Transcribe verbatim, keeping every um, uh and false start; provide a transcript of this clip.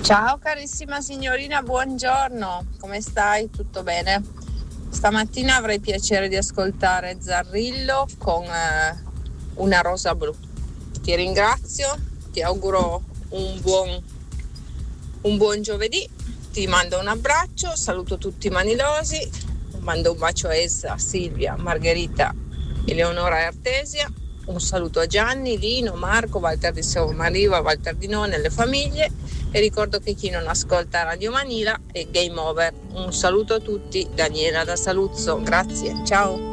Ciao carissima signorina, buongiorno, come stai? Tutto bene? Stamattina avrei piacere di ascoltare Zarrillo con eh, Una rosa blu. Ti ringrazio, ti auguro un buon, un buon giovedì, ti mando un abbraccio, saluto tutti i manilosi, mando un bacio a Elsa, Silvia, Margherita, Eleonora e Artesia. Un saluto a Gianni, Lino, Marco, Walter di Somaliva, Walter di No, nelle famiglie, e ricordo che chi non ascolta Radio Manila è game over. Un saluto a tutti, Daniela da Saluzzo, grazie, ciao.